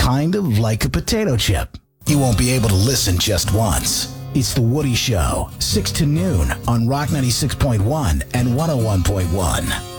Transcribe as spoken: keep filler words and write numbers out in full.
kind of like a potato chip. You won't be able to listen just once. It's The Woody Show, six to noon on Rock ninety-six point one and one oh one point one.